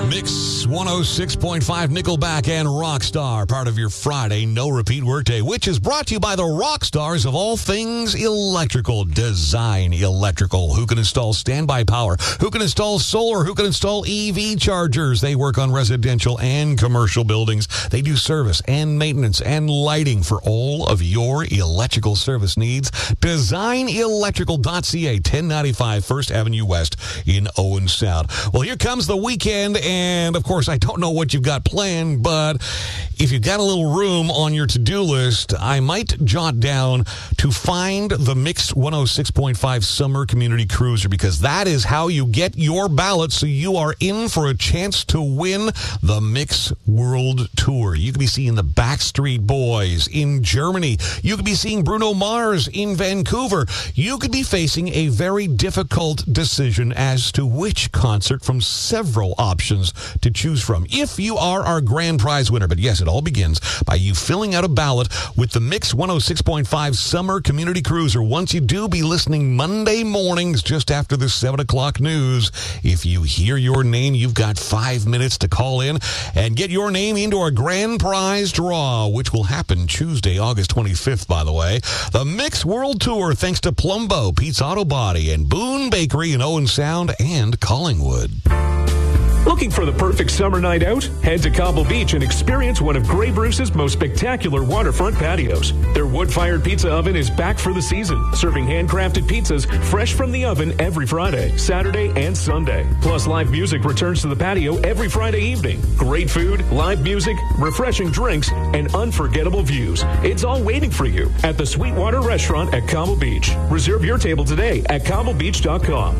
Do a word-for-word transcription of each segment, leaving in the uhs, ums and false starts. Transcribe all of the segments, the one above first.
Mix one oh six point five Nickelback and Rockstar, part of your Friday no repeat workday, which is brought to you by the rock stars of all things electrical. Design Electrical. Who can install standby power? Who can install solar? Who can install E V chargers? They work on residential and commercial buildings. They do service and maintenance and lighting for all of your electrical service needs. design electrical dot c a, ten ninety-five First Avenue West in Owen Sound. Well, here comes the weekend, and of course, I don't know what you've got planned, but if you've got a little room on your to-do list, I might jot down to find the Mix one oh six point five Summer Community Cruiser, because that is how you get your ballot, so you are in for a chance to win the Mix World Tour. You could be seeing the Backstreet Boys in Germany. You could be seeing Bruno Mars in Vancouver. You could be facing a very difficult decision as to which concert from several options to choose from if you are our grand prize winner. But yes, it all begins by you filling out a ballot with the Mix one oh six point five Summer Community Cruiser. Once you do, be listening Monday mornings just after the seven o'clock news. If you hear your name, you've got five minutes to call in and get your name into our grand prize draw, which will happen Tuesday, August twenty-fifth, by the way. The Mix World Tour, thanks to Plumbo, Pete's Auto Body, and Boone Bakery in Owen Sound and Collingwood. Looking for the perfect summer night out? Head to Cobble Beach and experience one of Grey Bruce's most spectacular waterfront patios. Their wood-fired pizza oven is back for the season, serving handcrafted pizzas fresh from the oven every Friday, Saturday, and Sunday. Plus, live music returns to the patio every Friday evening. Great food, live music, refreshing drinks, and unforgettable views. It's all waiting for you at the Sweetwater Restaurant at Cobble Beach. Reserve your table today at cobble beach dot com.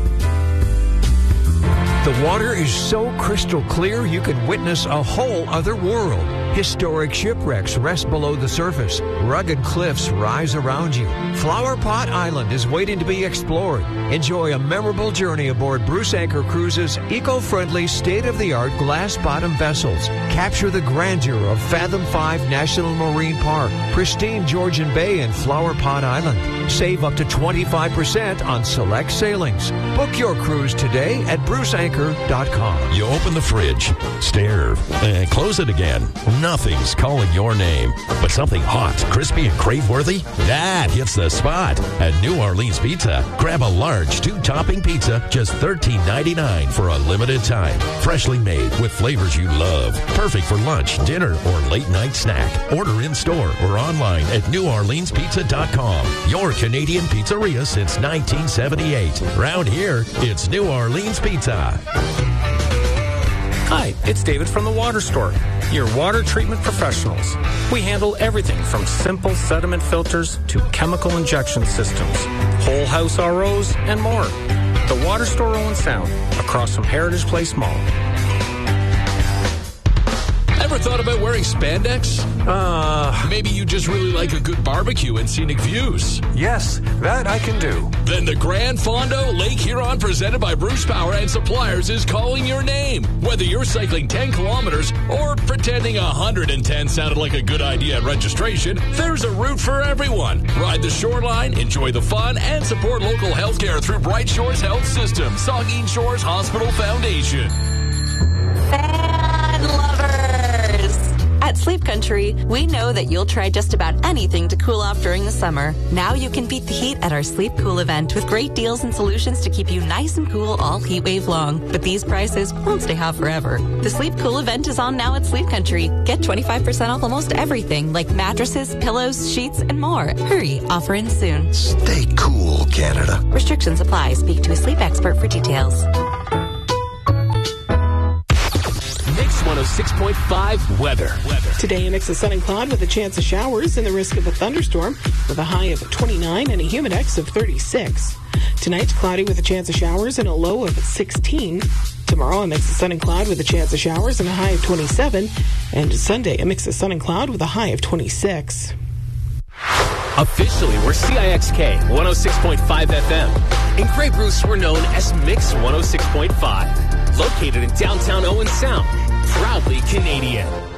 The water is so crystal clear you can witness a whole other world. Historic shipwrecks rest below the surface. Rugged cliffs rise around you. Flower Pot Island is waiting to be explored. Enjoy a memorable journey aboard Bruce Anchor Cruises' eco-friendly, state-of-the-art glass-bottom vessels. Capture the grandeur of Fathom five National Marine Park, pristine Georgian Bay, and Flower Pot Island. Save up to twenty-five percent on select sailings. Book your cruise today at bruce anchor dot com. You open the fridge, stare, and close it again. Nothing's calling your name, but something hot, crispy, and crave-worthy, that hits the spot. At New Orleans Pizza, grab a large two-topping pizza, just thirteen ninety-nine for a limited time. Freshly made with flavors you love. Perfect for lunch, dinner, or late-night snack. Order in-store or online at new orleans pizza dot com. Your Canadian pizzeria since nineteen seventy-eight. Round here, it's New Orleans Pizza. Hi, it's David from the Water Store, your water treatment professionals. We handle everything from simple sediment filters to chemical injection systems, whole house R Os, and more. The Water Store, Owen Sound, across from Heritage Place Mall. Ever thought about wearing spandex? Uh, Maybe you just really like a good barbecue and scenic views. yes, that I can do. Then the Grand Fondo Lake Huron, presented by Bruce Power and Suppliers, is calling your name. Whether you're cycling ten kilometers or pretending one hundred ten sounded like a good idea at registration, there's a route for everyone. Ride the shoreline, enjoy the fun, and support local healthcare through Bright Shores Health System, Saugeen Shores Hospital Foundation. Fan lovers! At Sleep Country, we know that you'll try just about anything to cool off during the summer. Now you can beat the heat at our Sleep Cool event with great deals and solutions to keep you nice and cool all heat wave long. But these prices won't stay hot forever. The Sleep Cool event is on now at Sleep Country. Get twenty-five percent off almost everything like mattresses, pillows, sheets, and more. Hurry, offer ends soon. Stay cool, Canada. Restrictions apply. Speak to a sleep expert for details. one oh six point five weather. weather. Today, a mix of sun and cloud with a chance of showers and the risk of a thunderstorm with a high of twenty-nine and a humidex of thirty-six. Tonight, cloudy with a chance of showers and a low of sixteen. Tomorrow, a mix of sun and cloud with a chance of showers and a high of twenty-seven. And Sunday, a mix of sun and cloud with a high of twenty-six. Officially, we're C I X K one oh six point five F M. In Grey Bruce, we're known as Mix one oh six point five. Located in downtown Owen Sound. Proudly Canadian.